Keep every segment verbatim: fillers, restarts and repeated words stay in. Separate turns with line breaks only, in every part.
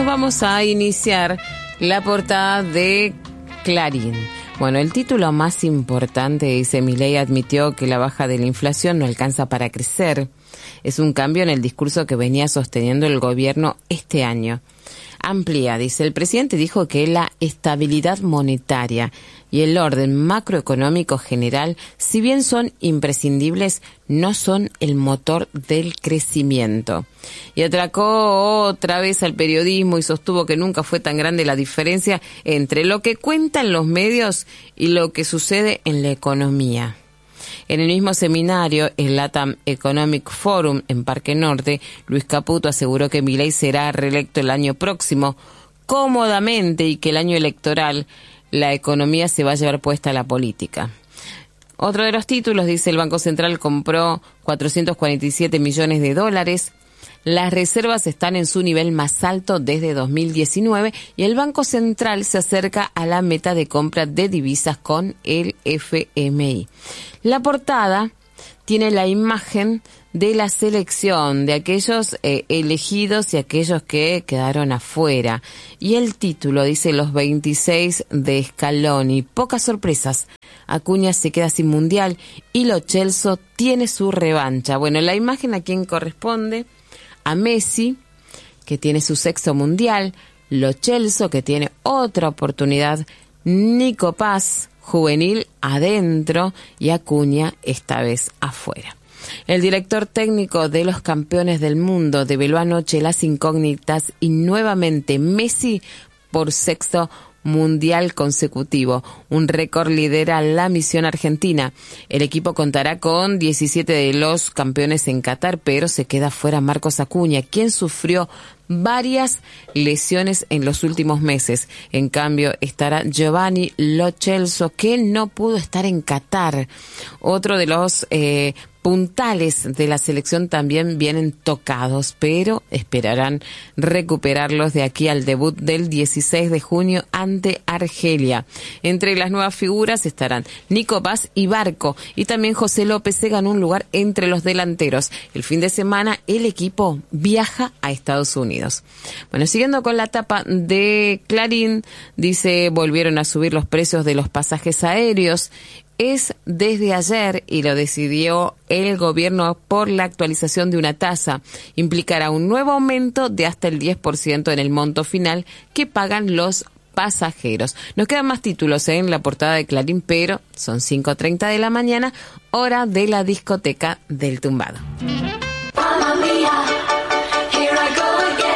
vamos a iniciar la portada de Clarín. Bueno, el título más importante dice: Milei admitió que la baja de la inflación no alcanza para crecer. Es un cambio en el discurso que venía sosteniendo el gobierno este año. Amplía, dice, el presidente dijo que la estabilidad monetaria y el orden macroeconómico general, si bien son imprescindibles, no son el motor del crecimiento. Y atracó otra vez al periodismo y sostuvo que nunca fue tan grande la diferencia entre lo que cuentan los medios y lo que sucede en la economía. En el mismo seminario, el LATAM Economic Forum en Parque Norte, Luis Caputo aseguró que Milei será reelecto el año próximo cómodamente y que el año electoral la economía se va a llevar puesta a la política. Otro de los títulos dice: el Banco Central compró cuatrocientos cuarenta y siete millones de dólares. Las reservas están en su nivel más alto desde dos mil diecinueve y el Banco Central se acerca a la meta de compra de divisas con el F M I. La portada tiene la imagen de la selección, de aquellos eh, elegidos y aquellos que quedaron afuera. Y el título dice: los veintiséis de Scaloni. Pocas sorpresas. Acuña se queda sin mundial y Lo Celso tiene su revancha. Bueno, la imagen a quién corresponde: a Messi, que tiene su sexto mundial, Lo Celso, que tiene otra oportunidad, Nico Paz, juvenil, adentro, y Acuña, esta vez afuera. El director técnico de los campeones del mundo develó anoche las incógnitas y nuevamente Messi por sexto mundial consecutivo. Un récord lidera la misión argentina. El equipo contará con diecisiete de los campeones en Qatar, pero se queda fuera Marcos Acuña, quien sufrió varias lesiones en los últimos meses. En cambio, estará Giovanni Lo Celso, que no pudo estar en Qatar. Otro de los eh, puntales de la selección también vienen tocados, pero esperarán recuperarlos de aquí al debut del dieciséis de junio ante Argelia. Entre las nuevas figuras estarán Nico Paz y Barco, y también José López se ganó un lugar entre los delanteros. El fin de semana el equipo viaja a Estados Unidos. Bueno, siguiendo con la tapa de Clarín, dice: volvieron a subir los precios de los pasajes aéreos. Es desde ayer y lo decidió el gobierno por la actualización de una tasa. Implicará un nuevo aumento de hasta el diez por ciento en el monto final que pagan los pasajeros. Nos quedan más títulos ¿eh? en la portada de Clarín, pero son cinco treinta de la mañana, hora de la discoteca del tumbado.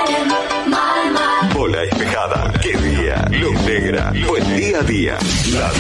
Bola Espejada, qué día, luz negra, buen día a día. La